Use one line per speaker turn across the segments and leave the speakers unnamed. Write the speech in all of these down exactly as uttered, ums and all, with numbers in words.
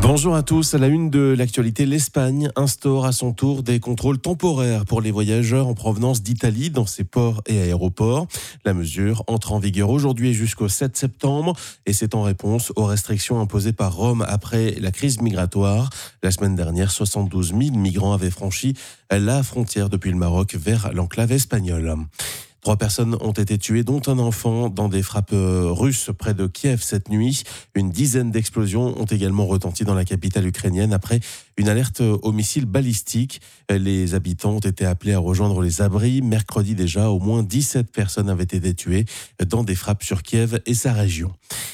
Bonjour à tous. À la une de l'actualité, l'Espagne instaure à son tour des contrôles temporaires pour les voyageurs en provenance d'Italie dans ses ports et aéroports. La mesure entre en vigueur aujourd'hui et jusqu'au sept septembre et c'est en réponse aux restrictions imposées par Rome après la crise migratoire. La semaine dernière, soixante-douze mille migrants avaient franchi la frontière depuis le Maroc vers l'enclave espagnole. Trois personnes ont été tuées, dont un enfant, dans des frappes russes près de Kiev cette nuit. Une dizaine d'explosions ont également retenti dans la capitale ukrainienne après une alerte au missile balistique. Les habitants ont été appelés à rejoindre les abris. Mercredi déjà, au moins dix-sept personnes avaient été tuées dans des frappes sur Kiev et sa région.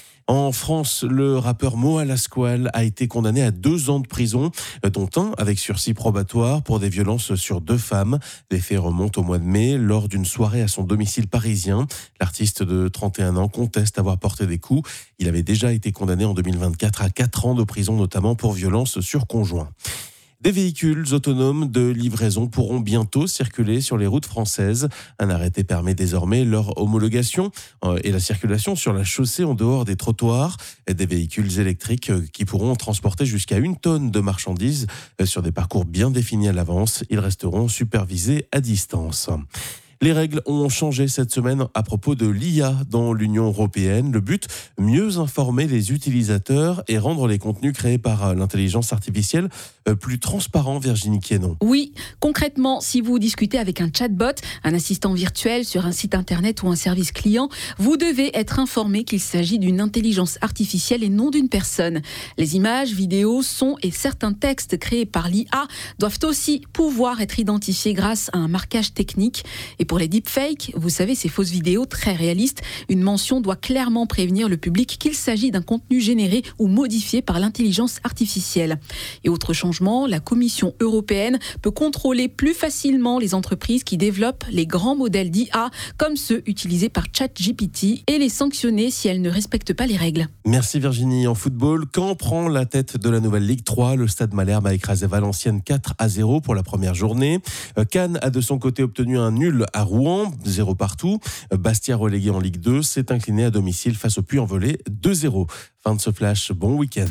En France, le rappeur Moa Lasquale a été condamné à deux ans de prison, dont un avec sursis probatoire pour des violences sur deux femmes. Les faits remontent au mois de mai, lors d'une soirée à son domicile parisien. L'artiste de trente et un ans conteste avoir porté des coups. Il avait déjà été condamné en deux mille vingt-quatre à quatre ans de prison, notamment pour violences sur conjoint. Des véhicules autonomes de livraison pourront bientôt circuler sur les routes françaises. Un arrêté permet désormais leur homologation et la circulation sur la chaussée en dehors des trottoirs. Des véhicules électriques qui pourront transporter jusqu'à une tonne de marchandises sur des parcours bien définis à l'avance. Ils resteront supervisés à distance. Les règles ont changé cette semaine à propos de l'I A dans l'Union européenne. Le but, mieux informer les utilisateurs et rendre les contenus créés par l'intelligence artificielle plus transparents, Virginie Quénon.
Oui, concrètement, si vous discutez avec un chatbot, un assistant virtuel sur un site internet ou un service client, vous devez être informé qu'il s'agit d'une intelligence artificielle et non d'une personne. Les images, vidéos, sons et certains textes créés par l'I A doivent aussi pouvoir être identifiés grâce à un marquage technique. Et pour les deepfakes, vous savez, ces fausses vidéos très réalistes, une mention doit clairement prévenir le public qu'il s'agit d'un contenu généré ou modifié par l'intelligence artificielle. Et autre changement, la Commission européenne peut contrôler plus facilement les entreprises qui développent les grands modèles d'I A, comme ceux utilisés par ChatGPT, et les sanctionner si elles ne respectent pas les règles.
Merci Virginie. En football, Caen prend la tête de la nouvelle Ligue trois. Le Stade Malherbe a écrasé Valenciennes quatre à zéro pour la première journée. Cannes a de son côté obtenu un nul à Rouen, zéro partout. Bastia, relégué en Ligue deux, s'est incliné à domicile face au Puy-en-Velay, deux zéro. Fin de ce flash, bon week-end.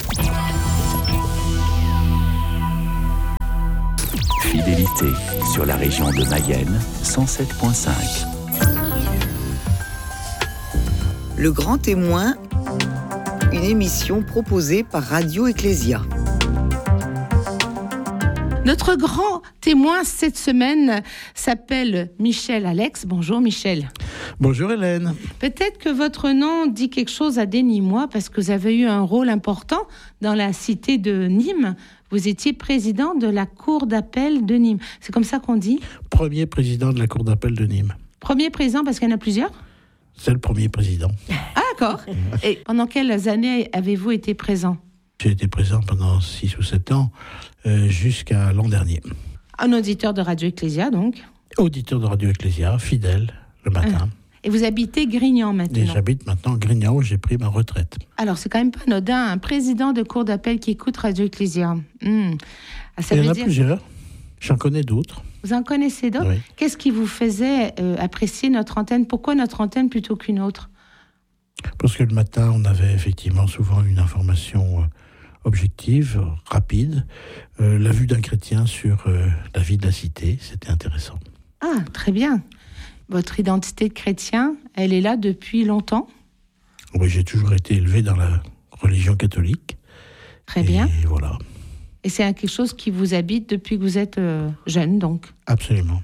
Fidélité sur la région de Mayenne, cent sept virgule cinq.
Le Grand Témoin, une émission proposée par Radio Ecclésia.
Notre grand témoin cette semaine s'appelle Michel Alex. Bonjour Michel.
Bonjour Hélène.
Peut-être que votre nom dit quelque chose à des Nîmois parce que vous avez eu un rôle important dans la cité de Nîmes. Vous étiez président de la cour d'appel de Nîmes. C'est comme ça qu'on dit ?
Premier président de la cour d'appel de Nîmes.
Premier président parce qu'il y en a plusieurs ?
C'est le premier président.
Ah d'accord. Et pendant quelles années avez-vous été présent ?
J'ai été présent pendant six ou sept ans, euh, jusqu'à l'an dernier.
Un auditeur de Radio Ecclésia, donc.
Auditeur de Radio Ecclésia, fidèle, le matin.
Et vous habitez Grignan maintenant.
Et j'habite maintenant Grignan, où j'ai pris ma retraite.
Alors, c'est quand même pas anodin, un président de cour d'appel qui écoute Radio Ecclésia. Mmh. Ça
Il y en a
dire...
plusieurs, j'en connais d'autres.
Vous en connaissez d'autres ?
Oui.
Qu'est-ce qui vous faisait euh, apprécier notre antenne ? Pourquoi notre antenne plutôt qu'une autre ?
Parce que le matin, on avait effectivement souvent une information... Euh, objective, rapide, euh, la vue d'un chrétien sur euh, la vie de la cité, c'était intéressant.
Ah, très bien. Votre identité de chrétien, elle est là depuis longtemps ?
Oui, j'ai toujours été élevé dans la religion catholique.
Très bien.
Et voilà.
Et c'est quelque chose qui vous habite depuis que vous êtes euh, jeune, donc ?
Absolument.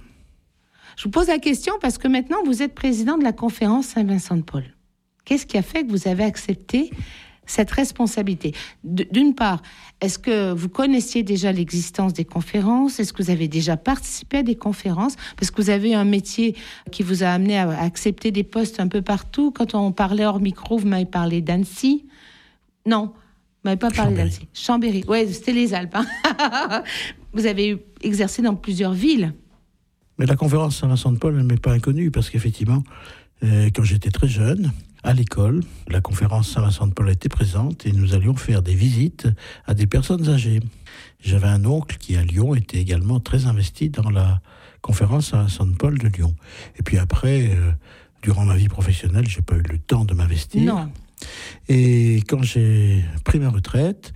Je vous pose la question parce que maintenant, vous êtes président de la conférence Saint-Vincent-de-Paul. Qu'est-ce qui a fait que vous avez accepté cette responsabilité? D'une part, est-ce que vous connaissiez déjà l'existence des conférences? Est-ce que vous avez déjà participé à des conférences? Parce que vous avez un métier qui vous a amené à accepter des postes un peu partout. Quand on parlait hors micro, vous m'avez parlé d'Annecy. Non, vous m'avez pas parlé
Chambéry.
d'Annecy. Chambéry, oui, c'était les Alpes. Hein. Vous avez exercé dans plusieurs villes.
Mais la conférence Saint-Vincent-de-Paul ne m'est pas inconnue, parce qu'effectivement, euh, quand j'étais très jeune, à l'école, la conférence Saint-Vincent-de-Paul était présente et nous allions faire des visites à des personnes âgées. J'avais un oncle qui, à Lyon, était également très investi dans la conférence Saint-Vincent-de-Paul de Lyon. Et puis après, euh, durant ma vie professionnelle, j'ai pas eu le temps de m'investir.
Non.
Et quand j'ai pris ma retraite,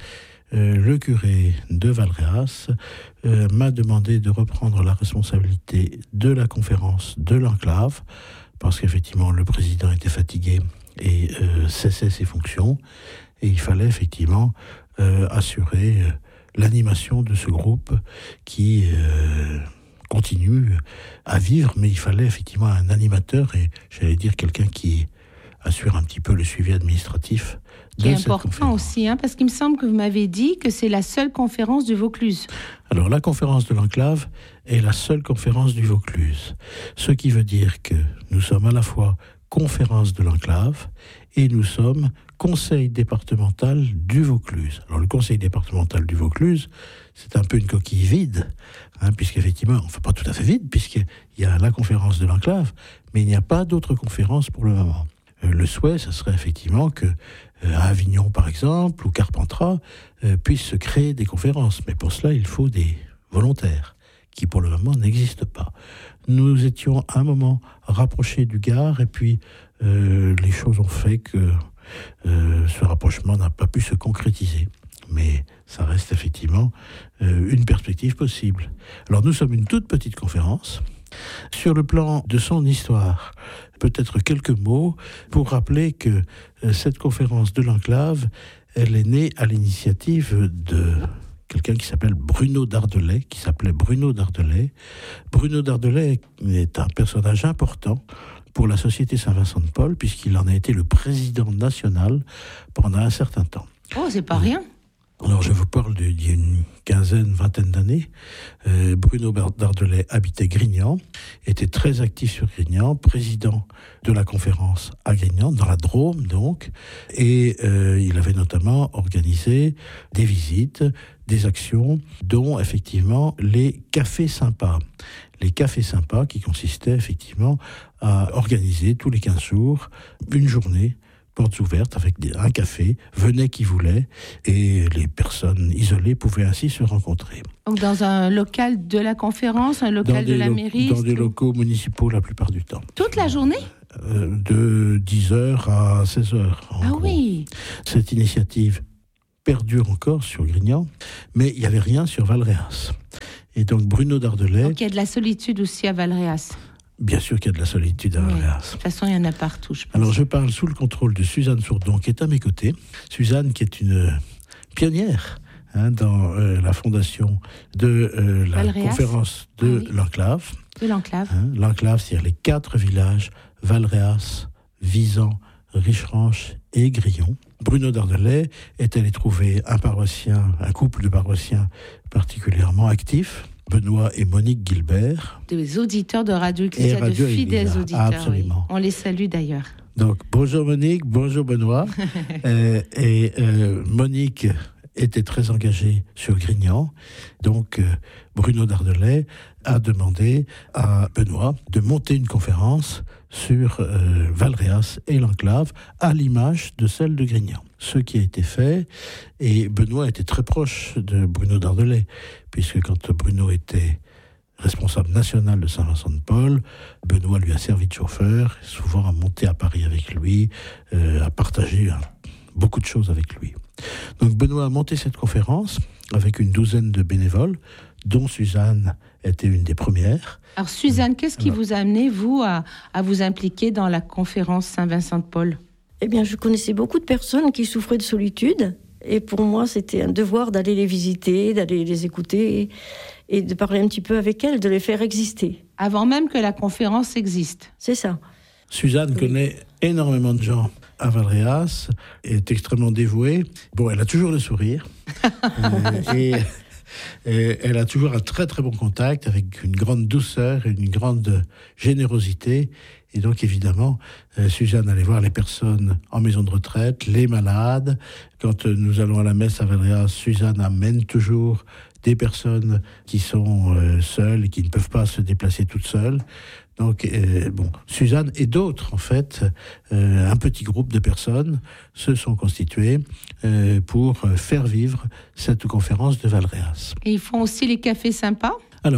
euh, le curé de Valréas euh, m'a demandé de reprendre la responsabilité de la conférence de l'enclave, parce qu'effectivement le président était fatigué et euh, cessait ses fonctions, et il fallait effectivement euh, assurer euh, l'animation de ce groupe qui euh, continue à vivre, mais il fallait effectivement un animateur, et j'allais dire quelqu'un qui assure un petit peu le suivi administratif de
qui est
cette
important
conférence.
aussi, hein, parce qu'il me semble que vous m'avez dit que c'est la seule conférence du Vaucluse.
Alors, la conférence de l'enclave est la seule conférence du Vaucluse, ce qui veut dire que nous sommes à la fois conférence de l'enclave et nous sommes conseil départemental du Vaucluse. Alors, le conseil départemental du Vaucluse, c'est un peu une coquille vide, hein, puisqu'effectivement, enfin pas tout à fait vide, puisqu'il y a la conférence de l'enclave, mais il n'y a pas d'autres conférences pour le moment. Euh, le souhait, ce serait effectivement que euh, à Avignon, par exemple, ou Carpentras, euh, puissent se créer des conférences. Mais pour cela, il faut des volontaires, qui pour le moment n'existent pas. Nous étions à un moment rapprochés du Gard, et puis euh, les choses ont fait que euh, ce rapprochement n'a pas pu se concrétiser. Mais ça reste effectivement euh, une perspective possible. Alors nous sommes une toute petite conférence. Sur le plan de son histoire, peut-être quelques mots pour rappeler que euh, cette conférence de l'enclave, elle est née à l'initiative de quelqu'un qui s'appelle Bruno Dardelais, qui s'appelait Bruno Dardelais. Bruno Dardelais est un personnage important pour la Société Saint-Vincent-de-Paul, puisqu'il en a été le président national pendant un certain temps.
Oh, c'est pas rien.
Alors, je vous parle d'il y a une quinzaine, vingtaine d'années. Euh, Bruno Dardelais habitait Grignan, était très actif sur Grignan, président de la conférence à Grignan, dans la Drôme donc, et euh, il avait notamment organisé des visites, des actions, dont effectivement les cafés sympas. Les cafés sympas qui consistaient effectivement à organiser tous les quinze jours une journée, portes ouvertes avec des, un café, venait qui voulait, et les personnes isolées pouvaient ainsi se rencontrer.
Donc dans un local de la conférence, un local de la
lo-
mairie.
Dans des locaux municipaux la plupart du temps.
Toute la journée ?
Euh, de dix heures à seize heures.
Ah
gros.
oui.
Cette initiative perdure encore sur Grignan, mais il n'y avait rien sur Valréas. Et donc Bruno Dardelais...
Donc il y a de la solitude aussi à Valréas.
Bien sûr qu'il y a de la solitude à
Oui.
Valréas.
De toute façon, il y en a partout, je pense.
Alors je parle sous le contrôle de Suzanne Sourdon, qui est à mes côtés. Suzanne, qui est une pionnière hein, dans euh, la fondation de euh, la
Valréas.
conférence de
Ah oui.
l'enclave.
De l'enclave.
Hein, l'enclave, c'est-à-dire les quatre villages, Valréas, Visan, Richeranche et Grillon. Bruno Dardelais est allé trouver un paroissien, un couple de paroissiens particulièrement actifs, Benoît et Monique Gilbert.
Des auditeurs de Radio
Et
Ecclésia, de
Radio
fidèles
Ecclésia,
auditeurs.
absolument.
Oui. On les salue d'ailleurs.
Donc, bonjour Monique, bonjour Benoît. euh, et euh, Monique était très engagée sur Grignan. Donc, euh, Bruno Dardelais a demandé à Benoît de monter une conférence sur euh, Valréas et l'enclave, à l'image de celle de Grignan. Ce qui a été fait, et Benoît était très proche de Bruno Dardelais, puisque quand Bruno était responsable national de Saint-Vincent-de-Paul, Benoît lui a servi de chauffeur, souvent a monté à Paris avec lui, euh, a partagé hein, beaucoup de choses avec lui. Donc Benoît a monté cette conférence avec une douzaine de bénévoles, dont Suzanne était une des premières.
Alors Suzanne, qu'est-ce qui
Alors,
vous a amené, vous, à, à vous impliquer dans la conférence Saint-Vincent-de-Paul ?
Eh bien, je connaissais beaucoup de personnes qui souffraient de solitude. Et pour moi, c'était un devoir d'aller les visiter, d'aller les écouter et, et de parler un petit peu avec elles, de les faire exister.
Avant même que la conférence existe.
C'est ça.
Suzanne
Oui.
connaît énormément de gens à Valréas, est extrêmement dévouée. Bon, elle a toujours le sourire. euh, et, et elle a toujours un très très bon contact, avec une grande douceur et une grande générosité. Et donc, évidemment, euh, Suzanne allait voir les personnes en maison de retraite, les malades. Quand euh, nous allons à la messe à Valréas, Suzanne amène toujours des personnes qui sont euh, seules et qui ne peuvent pas se déplacer toutes seules. Donc, euh, bon, Suzanne et d'autres, en fait, euh, un petit groupe de personnes se sont constitués euh, pour faire vivre cette conférence de Valréas.
Et ils font aussi les cafés sympas ?
Alors,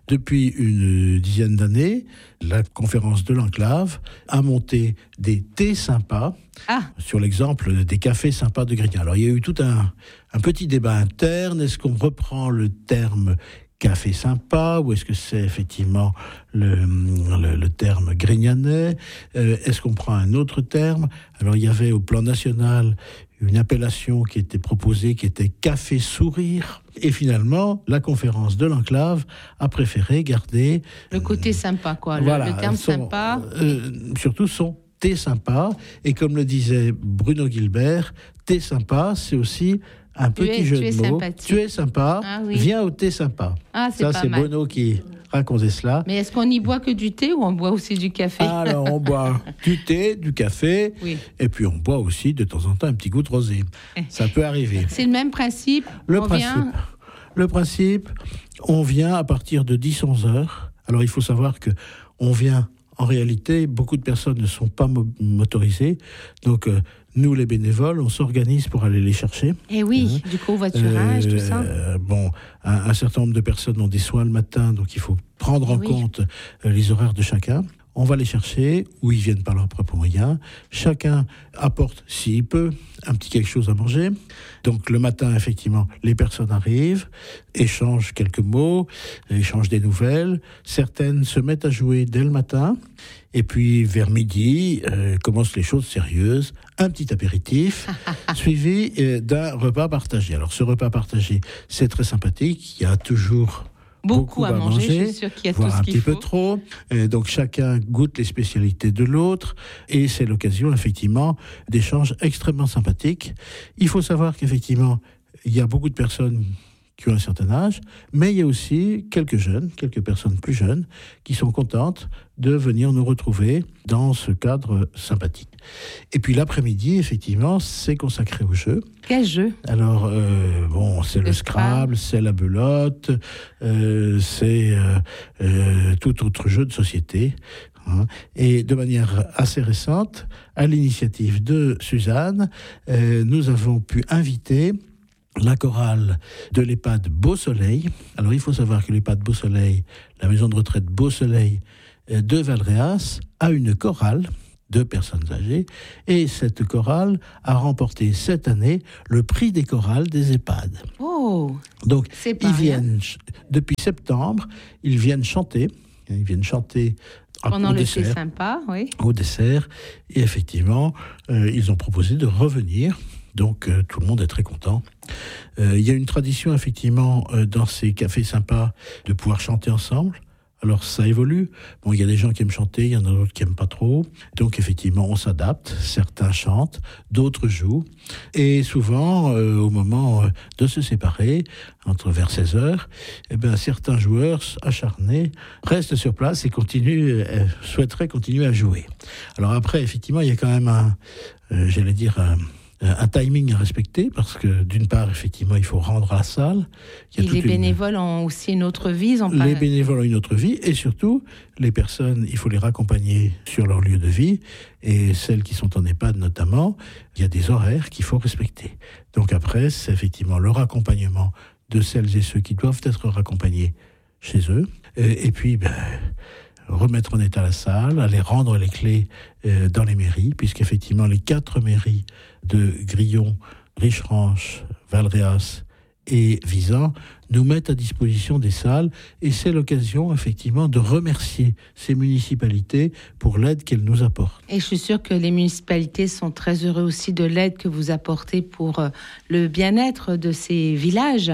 Depuis une dizaine d'années, la conférence de l'Enclave a monté des thés sympas, ah. sur l'exemple des cafés sympas de Grignan. Alors il y a eu tout un, un petit débat interne. Est-ce qu'on reprend le terme café sympa, ou est-ce que c'est effectivement le, le, le terme grignanais? euh, Est-ce qu'on prend un autre terme? Alors il y avait au plan national une appellation qui était proposée, qui était café sourire. Et finalement, la conférence de l'Enclave a préféré garder...
Le côté sympa, quoi. Le,
voilà,
le terme
son,
sympa.
Euh, surtout son thé sympa. Et comme le disait Bruno Gilbert, thé sympa, c'est aussi... Un tu petit es, jeu de mots. Sympathique. Tu es sympa, ah, oui. Viens au thé sympa.
Ah, c'est
Ça,
pas
c'est
mal.
Bruno qui racontait cela.
Mais est-ce qu'on n'y boit que du thé ou on boit aussi du café?
Alors, on boit du thé, du café, oui. Et puis on boit aussi de temps en temps un petit goût de rosé. Ça peut arriver.
C'est le même principe.
Le
on
principe.
Vient...
Le principe, on vient à partir de dix à onze heures. Alors, il faut savoir que on vient... En réalité, beaucoup de personnes ne sont pas mo- motorisées. Donc, euh, nous, les bénévoles, on s'organise pour aller les chercher.
Et oui, hein. Du covoiturage, euh, tout ça.
Euh, bon, un, un certain nombre de personnes ont des soins le matin, donc il faut prendre en oui. compte euh, les horaires de chacun. On va les chercher, ou ils viennent par leurs propres moyens. Chacun apporte, s'il peut, un petit quelque chose à manger. Donc le matin, effectivement, les personnes arrivent, échangent quelques mots, échangent des nouvelles. Certaines se mettent à jouer dès le matin. Et puis vers midi, euh, commencent les choses sérieuses. Un petit apéritif, suivi euh, d'un repas partagé. Alors ce repas partagé, c'est très sympathique. Il y a toujours...
Beaucoup,
beaucoup
à,
à
manger,
manger,
je suis sûre qu'il y a
voire
tout ce
un
qu'il
petit
faut.
peu trop. Et donc chacun goûte les spécialités de l'autre, et c'est l'occasion effectivement d'échanges extrêmement sympathiques. Il faut savoir qu'effectivement, il y a beaucoup de personnes qui ont un certain âge, mais il y a aussi quelques jeunes, quelques personnes plus jeunes, qui sont contentes de venir nous retrouver dans ce cadre sympathique. Et puis l'après-midi, effectivement, c'est consacré au jeu.
Quel jeu?
Alors, euh, bon, c'est le, le Scrabble, c'est la belote, euh, c'est euh, euh, tout autre jeu de société. Hein. Et de manière assez récente, à l'initiative de Suzanne, euh, nous avons pu inviter la chorale de l'EHPAD Beau Soleil. Alors, il faut savoir que l'EHPAD Beau Soleil, la maison de retraite Beau Soleil de Valréas, a une chorale de personnes âgées, et cette chorale a remporté cette année le prix des chorales des EHPAD.
Oh,
donc
c'est pas
ils
rien.
viennent depuis septembre, ils viennent chanter, ils viennent chanter
pendant
au
le
dessert,
thé sympa, oui.
Au dessert, et effectivement, euh, ils ont proposé de revenir. Donc, euh, tout le monde est très content. Euh, il y a une tradition, effectivement, euh, dans ces cafés sympas, de pouvoir chanter ensemble. Alors, ça évolue. Bon, il y a des gens qui aiment chanter, il y en a d'autres qui n'aiment pas trop. Donc, effectivement, on s'adapte. Certains chantent, d'autres jouent. Et souvent, euh, au moment euh, de se séparer, entre vers seize heures, eh ben, certains joueurs acharnés restent sur place et continuent, euh, souhaiteraient continuer à jouer. Alors après, effectivement, il y a quand même un, euh, j'allais dire, un... un timing à respecter, parce que d'une part, effectivement, il faut rendre à la salle.
Il y a et les une... bénévoles ont aussi une autre vie. Ils ont
les
pas...
bénévoles ont une autre vie, et surtout, les personnes, il faut les raccompagner sur leur lieu de vie, et celles qui sont en EHPAD notamment, il y a des horaires qu'il faut respecter. Donc après, c'est effectivement le raccompagnement de celles et ceux qui doivent être raccompagnés chez eux, et, et puis... Ben, remettre en état la salle, aller rendre les clés euh, dans les mairies, puisqu'effectivement les quatre mairies de Grillon, Richeranche, Valréas et Visan nous mettent à disposition des salles, et c'est l'occasion effectivement de remercier ces municipalités pour l'aide qu'elles nous apportent.
Et je suis sûre que les municipalités sont très heureux aussi de l'aide que vous apportez pour euh, le bien-être de ces villages.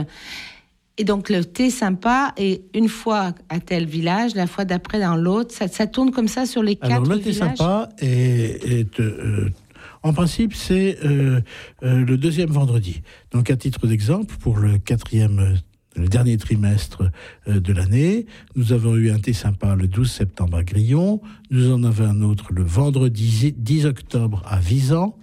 Et donc le thé sympa, et une fois à tel village, la fois d'après dans l'autre, ça, ça tourne comme ça sur les quatre
Alors,
villages.
Le thé sympa est, est euh, en principe, c'est euh, euh, le deuxième vendredi. Donc à titre d'exemple, pour le quatrième, le dernier trimestre euh, de l'année, nous avons eu un thé sympa le douze septembre à Grillon, nous en avons un autre le vendredi dix octobre à Visan,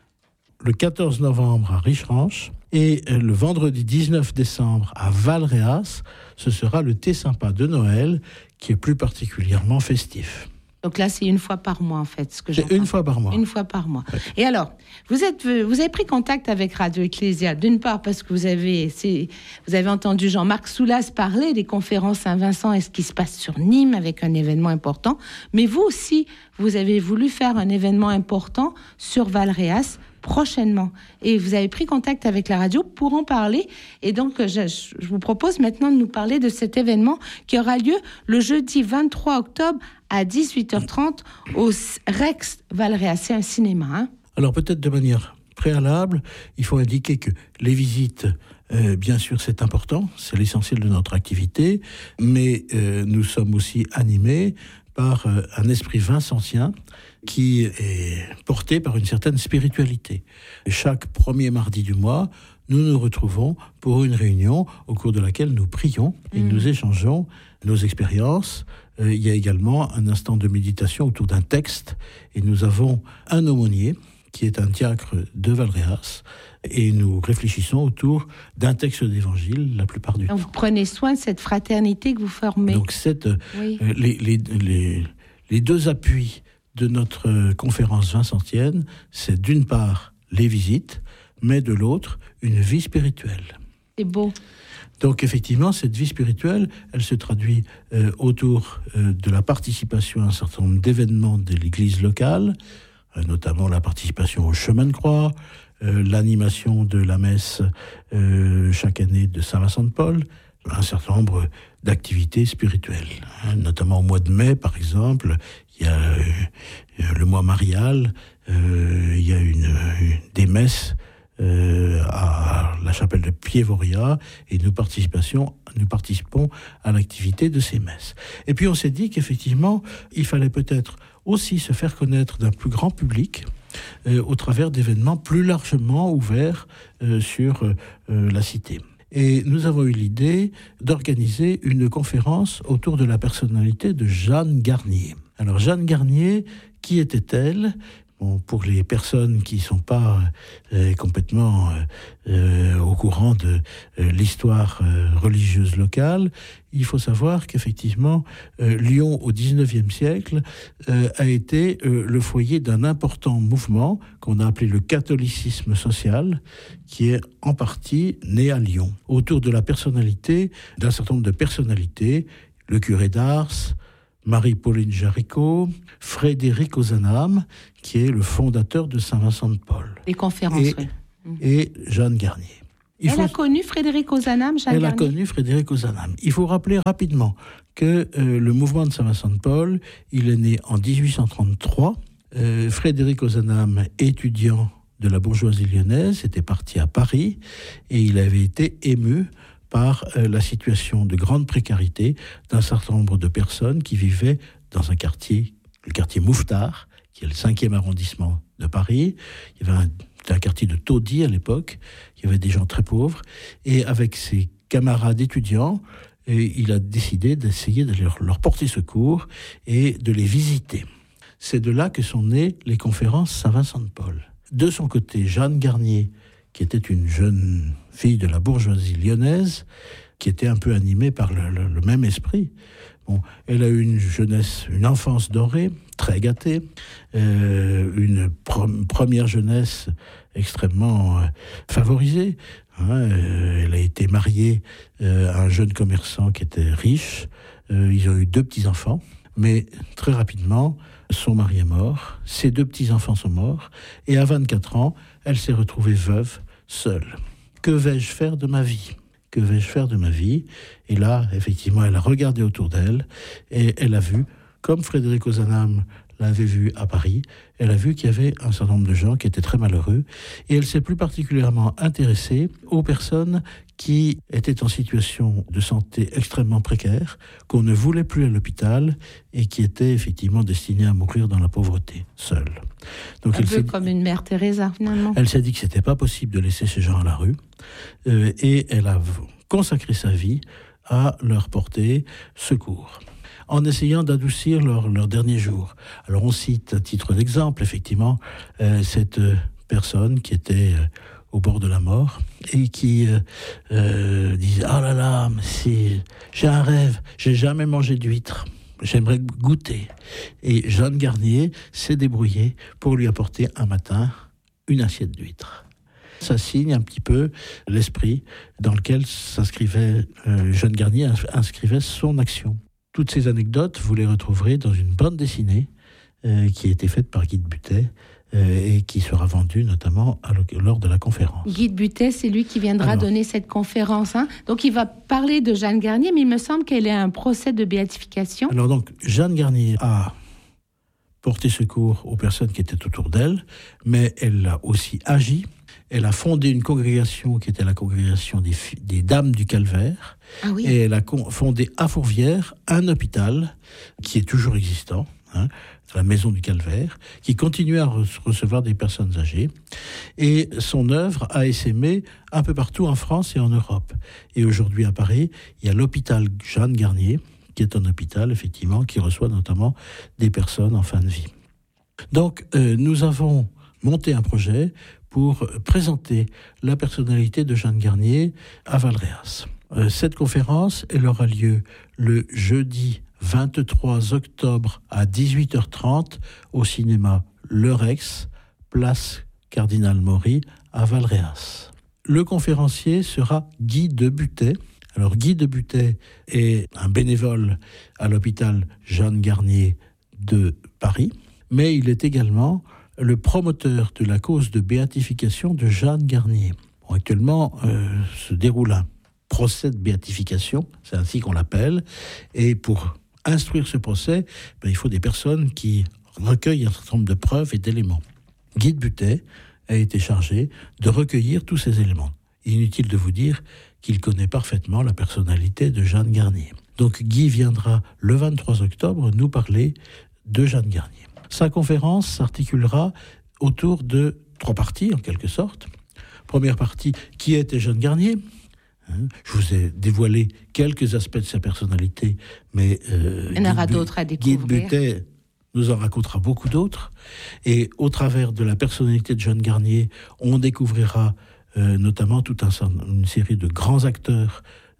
le quatorze novembre à Richeranche, et le vendredi dix-neuf décembre à Valréas, ce sera le thé sympa de Noël, qui est plus particulièrement festif.
Donc là, c'est une fois par mois, en fait. Ce que
c'est une fois par mois.
Une fois par mois.
Ouais.
Et alors, vous, êtes, vous avez pris contact avec Radio Ecclésia, d'une part parce que vous avez, c'est, vous avez entendu Jean-Marc Soulas parler des conférences Saint-Vincent et ce qui se passe sur Nîmes avec un événement important. Mais vous aussi, vous avez voulu faire un événement important sur Valréas prochainement. Et vous avez pris contact avec la radio pour en parler. Et donc, je, je vous propose maintenant de nous parler de cet événement qui aura lieu le jeudi vingt-trois octobre à dix-huit heures trente au Rex Valréas. C'est un cinéma. Hein.
Alors, peut-être de manière préalable, il faut indiquer que les visites, euh, bien sûr, c'est important. C'est l'essentiel de notre activité. Mais euh, nous sommes aussi animés par euh, un esprit vincentien qui est porté par une certaine spiritualité. Chaque premier mardi du mois, nous nous retrouvons pour une réunion au cours de laquelle nous prions et mmh. nous échangeons nos expériences. Euh, il y a également un instant de méditation autour d'un texte et nous avons un aumônier qui est un diacre de Valréas et nous réfléchissons autour d'un texte d'évangile la plupart du
Donc
temps.
Vous prenez soin de cette fraternité que vous formez.
Donc cette,
oui.
euh, les, les, les, les deux appuis de notre conférence vincentienne, c'est d'une part les visites, mais de l'autre, une vie spirituelle.
C'est beau.
Donc effectivement, cette vie spirituelle, elle se traduit euh, autour euh, de la participation à un certain nombre d'événements de l'Église locale, euh, notamment la participation au chemin de croix, euh, l'animation de la messe euh, chaque année de Saint-Vincent de Paul, un certain nombre d'activités spirituelles. Hein, notamment au mois de mai, par exemple, il y a euh, le mois marial, euh, il y a une, une, des messes euh, à la chapelle de Piévoria, et nous participons, nous participons à l'activité de ces messes. Et puis on s'est dit qu'effectivement, il fallait peut-être aussi se faire connaître d'un plus grand public, euh, au travers d'événements plus largement ouverts euh, sur euh, la cité. Et nous avons eu l'idée d'organiser une conférence autour de la personnalité de Jeanne Garnier. Alors Jeanne Garnier, qui était-elle ? Bon, pour les personnes qui ne sont pas euh, complètement euh, euh, au courant de euh, l'histoire euh, religieuse locale, il faut savoir qu'effectivement, euh, Lyon, au dix-neuvième siècle, euh, a été euh, le foyer d'un important mouvement qu'on a appelé le catholicisme social, qui est en partie né à Lyon, autour de la personnalité, d'un certain nombre de personnalités, le curé d'Ars, Marie-Pauline Jaricot, Frédéric Ozanam, qui est le fondateur de Saint-Vincent de Paul.
Les conférences,
et,
oui.
Et Jeanne Garnier.
Il Elle faut... a connu Frédéric Ozanam, Jeanne
Elle
Garnier.
a connu Frédéric Ozanam. Il faut rappeler rapidement que euh, le mouvement de Saint-Vincent de Paul, il est né en dix-huit cent trente-trois. Euh, Frédéric Ozanam, étudiant de la bourgeoisie lyonnaise, était parti à Paris et il avait été ému par euh, la situation de grande précarité d'un certain nombre de personnes qui vivaient dans un quartier, le quartier Mouffetard, qui est le cinquième arrondissement de Paris. Il y avait un, un quartier de taudis à l'époque, il y avait des gens très pauvres, et avec ses camarades étudiants, et il a décidé d'essayer de leur, leur porter secours et de les visiter. C'est de là que sont nées les conférences Saint-Vincent de Paul. De son côté, Jeanne Garnier, qui était une jeune fille de la bourgeoisie lyonnaise, qui était un peu animée par le, le, le même esprit. Bon, elle a eu une jeunesse, une enfance dorée, très gâtée, euh, une pre- première jeunesse extrêmement euh, favorisée. Hein, euh, elle a été mariée euh, à un jeune commerçant qui était riche. Euh, ils ont eu deux petits-enfants, mais très rapidement, son mari est mort, ses deux petits-enfants sont morts, et à vingt-quatre ans, elle s'est retrouvée veuve, seule. Que vais-je faire de ma vie ? Que vais-je faire de ma vie ? Et là, effectivement, elle a regardé autour d'elle, et elle a vu, comme Frédéric Ozanam l'avait vu à Paris, elle a vu qu'il y avait un certain nombre de gens qui étaient très malheureux, et elle s'est plus particulièrement intéressée aux personnes qui étaient en situation de santé extrêmement précaire, qu'on ne voulait plus à l'hôpital, et qui étaient effectivement destinées à mourir dans la pauvreté, seules. Donc
un
elle
peu comme une mère Teresa, finalement.
Elle s'est dit que c'était pas possible de laisser ces gens à la rue, euh, et elle a consacré sa vie à leur porter secours, en essayant d'adoucir leurs leur derniers jours. Alors on cite, à titre d'exemple, effectivement, euh, cette personne qui était euh, au bord de la mort et qui euh, euh, disait « Ah là là, si j'ai un rêve, j'ai jamais mangé d'huître. j'aimerais goûter. Et Jeanne Garnier s'est débrouillée pour lui apporter un matin une assiette d'huîtres. Ça signe un petit peu l'esprit dans lequel s'inscrivait, euh, Jeanne Garnier inscrivait son action. Toutes ces anecdotes, vous les retrouverez dans une bande dessinée euh, qui a été faite par Guy de Buttet euh, et qui sera vendue notamment à, lors de la conférence.
Guy de Buttet, c'est lui qui viendra
Alors,
donner cette conférence. Hein. Donc il va parler de Jeanne Garnier, mais il me semble qu'elle est un procès de béatification.
Alors donc, Jeanne Garnier a porté secours aux personnes qui étaient autour d'elle, mais elle a aussi agi. Elle a fondé une congrégation qui était la congrégation des, des Dames du Calvaire.
Ah oui.
Et elle a fondé à Fourvière un hôpital qui est toujours existant, hein, la Maison du Calvaire, qui continue à re- recevoir des personnes âgées. Et son œuvre a essaimé un peu partout en France et en Europe. Et aujourd'hui à Paris, il y a l'hôpital Jeanne Garnier, qui est un hôpital, effectivement, qui reçoit notamment des personnes en fin de vie. Donc, euh, nous avons monté un projet pour présenter la personnalité de Jeanne Garnier à Valréas. Euh, cette conférence, elle aura lieu le jeudi vingt-trois octobre à dix-huit heures trente au cinéma Le Rex, place Cardinal Maury à Valréas. Le conférencier sera Guy de Buttet. Alors Guy de Buttet est un bénévole à l'hôpital Jeanne Garnier de Paris, mais il est également le promoteur de la cause de béatification de Jeanne Garnier. Bon, actuellement, euh, se déroule un procès de béatification, c'est ainsi qu'on l'appelle, et pour instruire ce procès, ben, il faut des personnes qui recueillent un certain nombre de preuves et d'éléments. Guy de Buttet a été chargé de recueillir tous ces éléments. Inutile de vous dire qu'il connaît parfaitement la personnalité de Jeanne Garnier. Donc Guy viendra le vingt-trois octobre nous parler de Jeanne Garnier. Sa conférence s'articulera autour de trois parties, en quelque sorte. Première partie, qui était Jeanne Garnier ? Je vous ai dévoilé quelques aspects de sa personnalité, mais euh,
il y en aura
Guy
d'autres à
Guy
découvrir.
de Buttet nous en racontera beaucoup d'autres. Et au travers de la personnalité de Jeanne Garnier, on découvrira euh, notamment toute un, une série de grands acteurs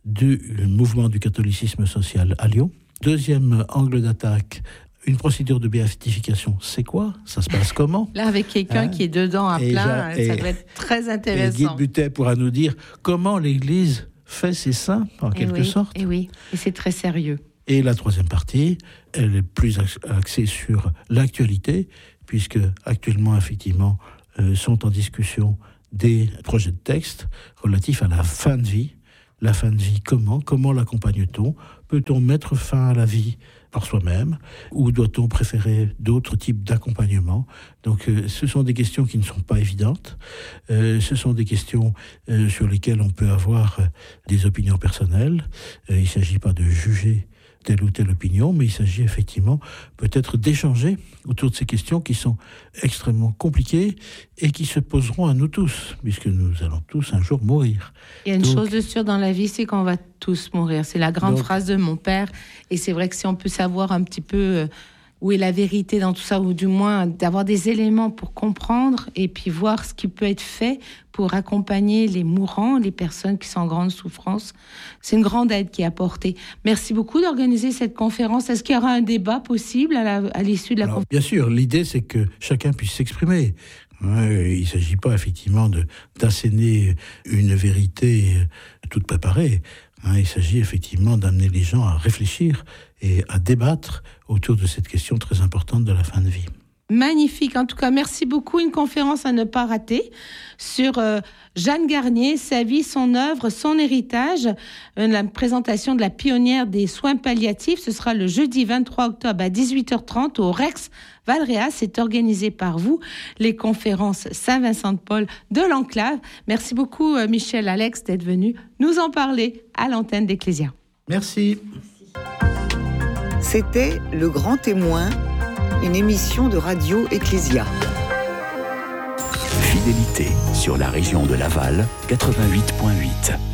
du mouvement du catholicisme social à Lyon. Deuxième angle d'attaque, une procédure de béatification, c'est quoi ? Ça se passe comment ?
Là, avec quelqu'un hein qui est dedans à
et
plein,
et,
ça doit être très intéressant.
Et Guy de Buttet pourra nous dire comment l'Église fait ses saints, en et quelque
oui,
sorte.
Et oui, et c'est très sérieux.
Et la troisième partie, elle est plus axée sur l'actualité, puisque actuellement, effectivement, euh, sont en discussion des projets de texte relatifs à la fin de vie. La fin de vie, comment ? Comment l'accompagne-t-on ? Peut-on mettre fin à la vie par soi-même, ou doit-on préférer d'autres types d'accompagnement ? Donc euh, ce sont des questions qui ne sont pas évidentes, euh, ce sont des questions euh, sur lesquelles on peut avoir euh, des opinions personnelles. Euh, il ne s'agit pas de juger telle ou telle opinion, mais il s'agit effectivement peut-être d'échanger autour de ces questions qui sont extrêmement compliquées et qui se poseront à nous tous, puisque nous allons tous un jour mourir.
Il y a une
donc,
chose de sûre dans la vie, c'est qu'on va tous mourir. C'est la grande
donc,
phrase de mon père. Et c'est vrai que si on peut savoir un petit peu où est la vérité dans tout ça, ou du moins d'avoir des éléments pour comprendre et puis voir ce qui peut être fait pour accompagner les mourants, les personnes qui sont en grande souffrance, c'est une grande aide qui est apportée. Merci beaucoup d'organiser cette conférence. Est-ce qu'il y aura un débat possible à, la, à l'issue de la conférence ?
Bien sûr, l'idée c'est que chacun puisse s'exprimer. Ouais, il ne s'agit pas effectivement de, d'asséner une vérité toute préparée. Hein, il s'agit effectivement d'amener les gens à réfléchir et à débattre autour de cette question très importante de la fin de vie.
Magnifique, en tout cas, merci beaucoup. Une conférence à ne pas rater sur euh, Jeanne Garnier, sa vie, son œuvre, son héritage. Euh, la présentation de la pionnière des soins palliatifs, ce sera le jeudi vingt-trois octobre à dix-huit heures trente au Rex Valréas. C'est organisé par vous, les conférences Saint-Vincent-de-Paul de l'Enclave. Merci beaucoup, euh, Michel, Alex, d'être venu nous en parler à l'antenne d'Ecclésia.
Merci.
C'était Le Grand Témoin, une émission de Radio Ecclésia.
Fidélité sur la région de Laval, quatre-vingt-huit virgule huit.